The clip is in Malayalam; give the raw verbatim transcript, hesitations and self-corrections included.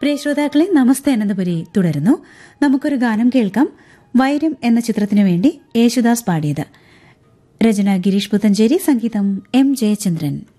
പ്രിയ ശ്രോതാക്കളെ, നമസ്തേ അനന്തപുരി തുടരുന്നു. നമുക്കൊരു ഗാനം കേൾക്കാം. വൈരം എന്ന ചിത്രത്തിനു വേണ്ടി യേശുദാസ് പാടിയത്. രചന ഗിരീഷ് പുത്തഞ്ചേരി, സംഗീതം എം ജയചന്ദ്രൻ.